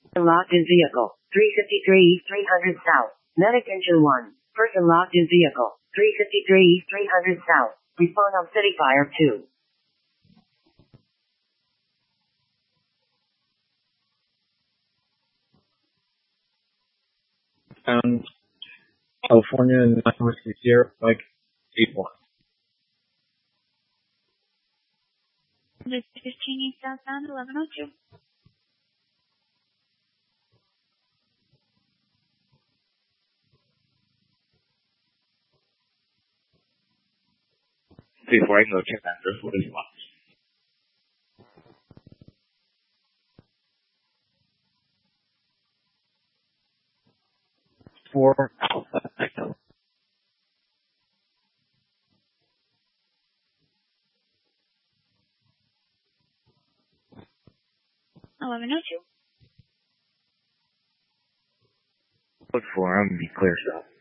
Locked in vehicle. 353, 300 south. Medic engine 1. Person locked in vehicle. 353, 300 south. Respond on City Fire 2. California 9 Whiskey Sierra, Mike 81. This is Cheney southbound 1102. Before I go check Andrew, what is locked? For Alpha Echo. Look for him, be clear, sir.